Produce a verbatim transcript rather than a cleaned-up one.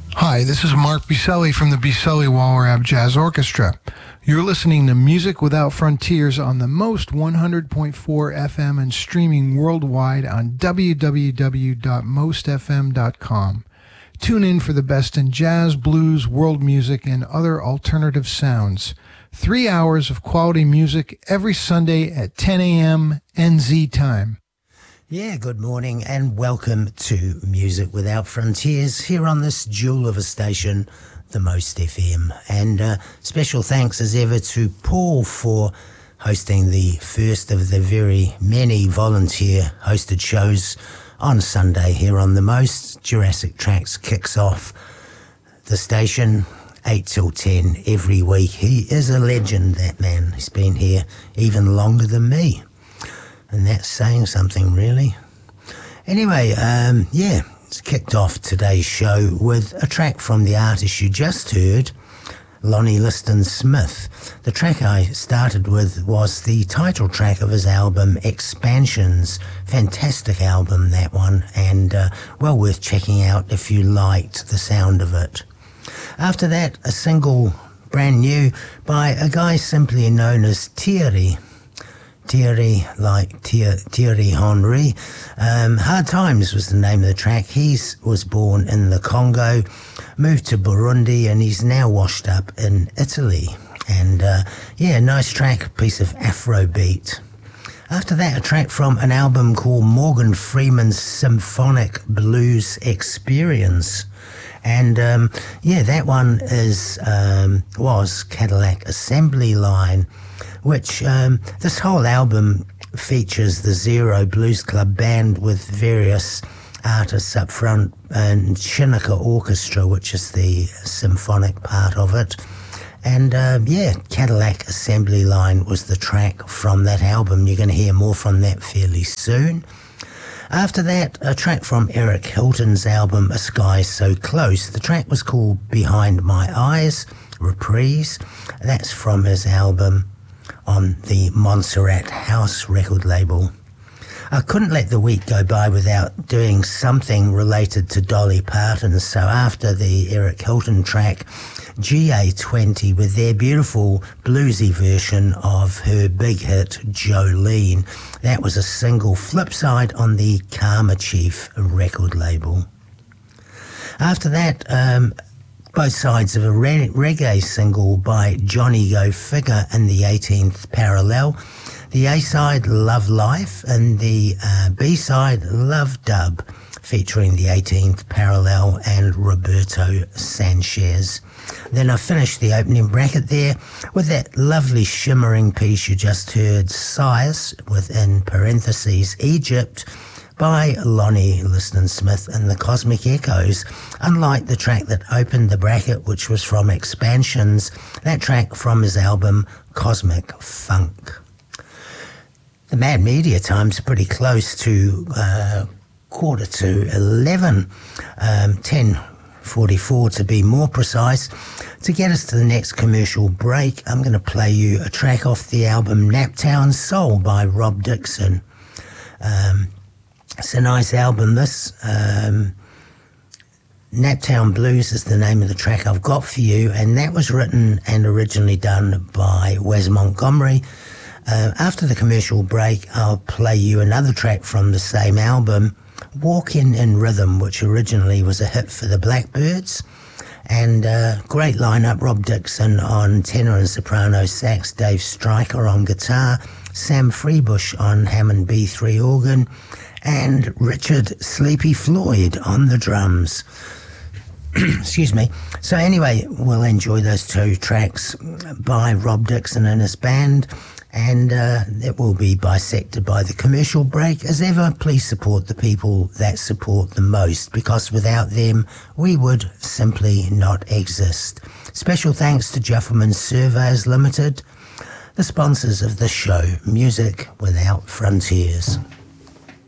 Hi, this is Mark Biselli from the Biselli Walrab Jazz Orchestra. You're listening to Music Without Frontiers on the Most one hundred point four F M and streaming worldwide on w w w dot most f m dot com. Tune in for the best in jazz, blues, world music, and other alternative sounds. Three hours of quality music every Sunday at ten a.m. N Z time. Yeah, good morning and welcome to Music Without Frontiers here on this jewel of a station, the Most F M. And uh, special thanks as ever to Paul for hosting the first of the very many volunteer hosted shows on Sunday here on the Most. Jurassic Tracks kicks off the station eight till ten every week. He is a legend, that man. He's been here even longer than me. And that's saying something, really. Anyway, um, yeah, it's kicked off today's show with a track from the artist you just heard, Lonnie Liston Smith. The track I started with was the title track of his album, Expansions. Fantastic album, that one, and uh, well worth checking out if you liked the sound of it. After that, a single brand new by a guy simply known as Thierry. Thierry, like Thierry Henry. Um, Hard Times was the name of the track. He was born in the Congo, moved to Burundi, and he's now washed up in Italy. And uh, yeah, nice track, piece of Afrobeat. After that, a track from an album called Morgan Freeman's Symphonic Blues Experience. And um, yeah, that one is um, was Cadillac Assembly Line, which um, this whole album features the Zero Blues Club Band with various artists up front and Shinaka Orchestra, which is the symphonic part of it. And uh, yeah, Cadillac Assembly Line was the track from that album. You're going to hear more from that fairly soon. After that, a track from Eric Hilton's album, A Sky So Close. The track was called Behind My Eyes, Reprise. That's from his album on the Montserrat House record label. I couldn't let the week go by without doing something related to Dolly Parton, so after the Eric Hilton track, G A twenty with their beautiful bluesy version of her big hit Jolene. That was a single flip side on the Karma Chief record label. After that, um, both sides of a re- reggae single by Johnny Go Figure and the eighteenth Parallel. The A-side, Love Life, and the uh, B-side, Love Dub, featuring the eighteenth Parallel and Roberto Sanchez. Then I finished the opening bracket there with that lovely shimmering piece you just heard, Sighs, within parentheses, Egypt, by Lonnie Liston Smith and the Cosmic Echoes. Unlike the track that opened the bracket, which was from Expansions, that track from his album Cosmic Funk. The Mad Media time's pretty close to uh, quarter to eleven, um, ten forty-four to be more precise. To get us to the next commercial break, I'm going to play you a track off the album Naptown Soul by Rob Dixon. Um, it's a nice album, this. Um, Naptown Blues is the name of the track I've got for you, and that was written and originally done by Wes Montgomery. Uh, after the commercial break, I'll play you another track from the same album, Walkin' in Rhythm, which originally was a hit for the Blackbirds. And uh, great lineup, Rob Dixon on tenor and soprano sax, Dave Stryker on guitar, Sam Freebush on Hammond B three organ, and Richard Sleepy Floyd on the drums. Excuse me. So anyway, we'll enjoy those two tracks by Rob Dixon and his band, and uh, it will be bisected by the commercial break. As ever, please support the people that support the most, because without them, we would simply not exist. Special thanks to Jufferman Surveyors Limited, the sponsors of the show, Music Without Frontiers.